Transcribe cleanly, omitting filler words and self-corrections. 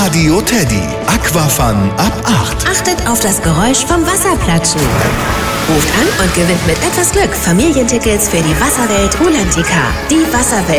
Radio Teddy. Aquafun ab 8. Achtet auf das Geräusch vom Wasserplatschen. Ruft an und gewinnt mit etwas Glück Familientickets für die Wasserwelt Rulantica. Die Wasserwelt.